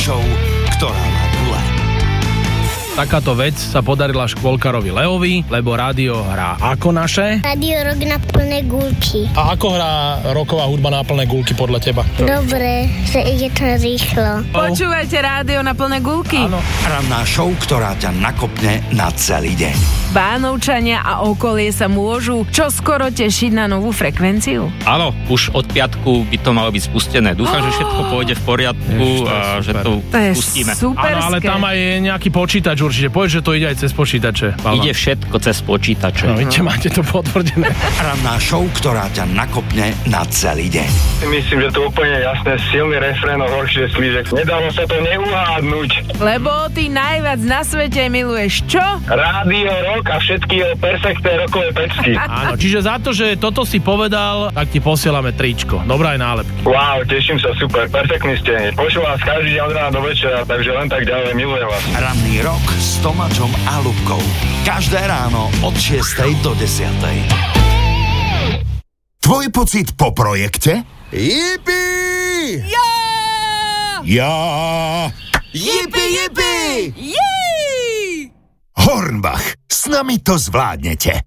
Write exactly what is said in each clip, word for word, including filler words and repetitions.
show, ktorá má gule. Takáto vec sa podarila škôlkarovi Leovi, lebo rádio hrá ako naše? Rádio Rock na plné gulky. A ako hrá rocková hudba na plné gulky podľa teba? Dobre, že ide to rýchlo. Počúvajte rádio na plné gulky. Áno. Ranná show, ktorá ťa nakopne na celý deň. Bánovčania a okolie sa môžu čoskoro tešiť na novú frekvenciu. Áno, už od piatku by to malo byť spustené. Dúfam, oh. že všetko pôjde v poriadku Jež, a že to, to je pustíme. Superské. Áno, ale tam aj je nejaký počítač určite. Povedz, že to ide aj cez počítače. Palma. Ide všetko cez počítače. No, vidíte, máte to potvrdené. Ranná show, ktorá ťa nakopne na celý deň. Myslím, že to úplne jasné, silný refrén o horšie slížek. Nedalo sa to neuhádnuť. Lebo ty najviac na svete miluješ čo? Rádio Rock a všetky jeho perfektné rockové pecky. Áno, čiže za to, že toto si povedal, tak ti posielame tričko. Dobrá aj nálepky. Wow, teším sa, super, perfektní ste. Počúvam vás každý deň od rána do večera, takže len tak ďalej, milujem vás. Ranný rok s Tomáčom a Ľubkou. Každé ráno od šiestej do desiatej. Tvoj pocit po projekte? Jipi! Ja! Ja! Jipi, jipi! Jej! Hornbach, s nami to zvládnete.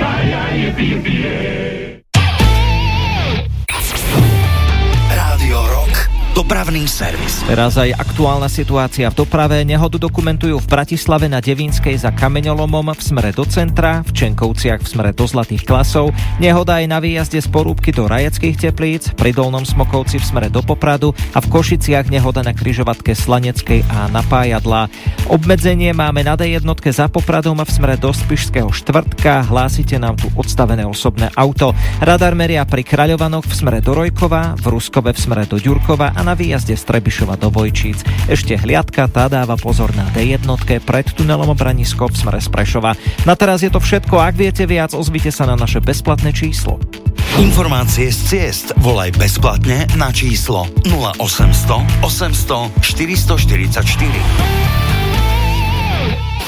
Rádio Rock, dopravný servis. Teraz aj aktuálna situácia v doprave. Nehodu dokumentujú v Bratislave na Devínskej za Kameňolomom v smere do centra, v Čenkovciach v smere do Zlatých Klasov, nehoda aj na výjazde z Porúbky do Rajeckých Teplíc, pri Dolnom Smokovci v smere do Popradu a v Košiciach nehoda na križovatke Slaneckej a Napájadla. Obmedzenie máme na dé jedna za Popradom v smere do Spišského Štvrtka, hlásite nám tu odstavené osobné auto. Radar meria pri Kráľovanoch v smere do Rojkova, v Ruskove v smere do Ďurkova a na výjazde z Trebišova do Vojčíc. Ešte hliadka, tá dáva pozor na dé jedna pred tunelom Branisko v smere z Prešova. Na teraz je to všetko, ak viete viac, ozvite sa na naše bezplatné číslo. Informácie z ciest volaj bezplatne na číslo nula osemsto osemsto štyristoštyridsaťštyri.